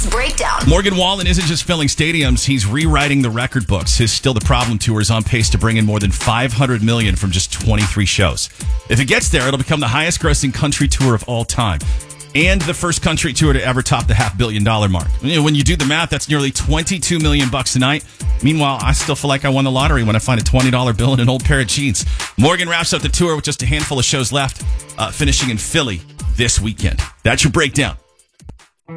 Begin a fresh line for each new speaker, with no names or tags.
Breakdown.
Morgan Wallen isn't just filling stadiums, he's rewriting the record books. His Still the Problem tour is on pace to bring in more than $500 million from just 23 shows. If it gets there, it'll become the highest grossing country tour of all time. And the first country tour to ever top the $500 million mark. When you do the math, that's nearly $22 million a night. Meanwhile, I still feel like I won the lottery when I find a $20 bill in an old pair of jeans. Morgan wraps up the tour with just a handful of shows left, finishing in Philly this weekend. That's your breakdown.